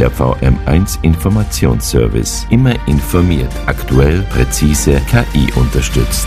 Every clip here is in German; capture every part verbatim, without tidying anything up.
Der V M eins Informationsservice. Immer informiert, aktuell, präzise, K I unterstützt.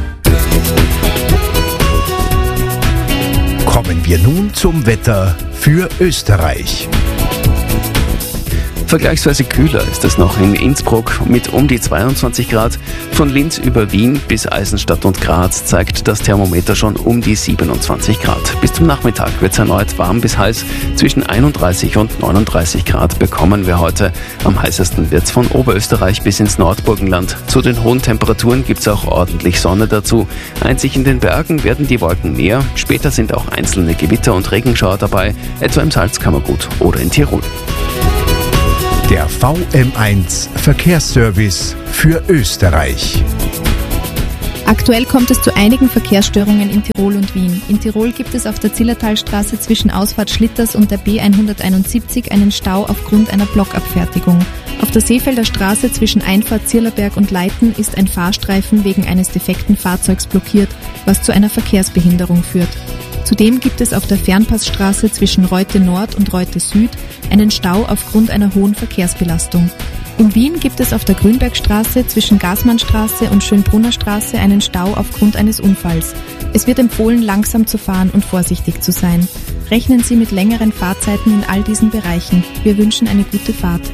Kommen wir nun zum Wetter für Österreich. Vergleichsweise kühler ist es noch in Innsbruck mit um die zweiundzwanzig Grad. Von Linz über Wien bis Eisenstadt und Graz zeigt das Thermometer schon um die siebenundzwanzig Grad. Bis zum Nachmittag wird es erneut warm bis heiß. Zwischen einunddreißig und neununddreißig Grad bekommen wir heute. Am heißesten wird es von Oberösterreich bis ins Nordburgenland. Zu den hohen Temperaturen gibt es auch ordentlich Sonne dazu. Einzig in den Bergen werden die Wolken mehr. Später sind auch einzelne Gewitter und Regenschauer dabei, etwa im Salzkammergut oder in Tirol. Der V M eins Verkehrsservice für Österreich. Aktuell kommt es zu einigen Verkehrsstörungen in Tirol und Wien. In Tirol gibt es auf der Zillertalstraße zwischen Ausfahrt Schlitters und der B hunderteinundsiebzig einen Stau aufgrund einer Blockabfertigung. Auf der Seefelder Straße zwischen Einfahrt Zierlerberg und Leiten ist ein Fahrstreifen wegen eines defekten Fahrzeugs blockiert, was zu einer Verkehrsbehinderung führt. Zudem gibt es auf der Fernpassstraße zwischen Reute Nord und Reute Süd einen Stau aufgrund einer hohen Verkehrsbelastung. In Wien gibt es auf der Grünbergstraße zwischen Gasmannstraße und Schönbrunner Straße einen Stau aufgrund eines Unfalls. Es wird empfohlen, langsam zu fahren und vorsichtig zu sein. Rechnen Sie mit längeren Fahrzeiten in all diesen Bereichen. Wir wünschen eine gute Fahrt.